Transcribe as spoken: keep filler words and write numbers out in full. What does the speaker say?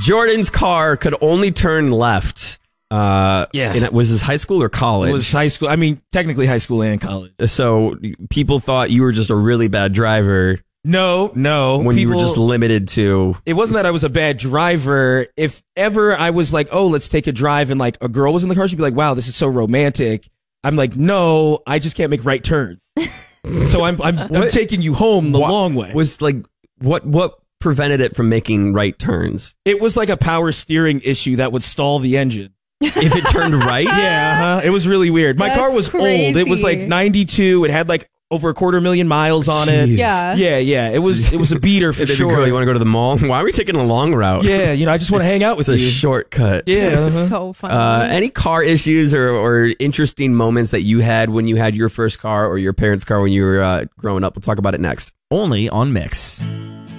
Jordan's car could only turn left. Uh, yeah. In, was this high school or college? It was high school. I mean, technically high school and college. So people thought you were just a really bad driver. No, no. When people, you were just limited to... It wasn't that I was a bad driver. If ever I was like, oh, let's take a drive, and like a girl was in the car, she'd be like, wow, this is so romantic. I'm like, no, I just can't make right turns. So I'm I'm, I'm taking you home the what, long way. Was like, what what prevented it from making right turns? It was like a power steering issue that would stall the engine. If it turned right? Yeah, uh-huh. It was really weird. My That's car was crazy. old. It was like ninety-two. It had like over a quarter million miles on it. Jeez. Yeah. Yeah, yeah. It was it was a beater for Hey, baby sure. girl, you want to go to the mall? Why are we taking a long route? Yeah, you know, I just want to hang out with it's you. a shortcut. Yeah. Uh-huh. So funny. Uh, any car issues or, or interesting moments that you had when you had your first car or your parents' car when you were uh, growing up? We'll talk about it next. Only on Mix.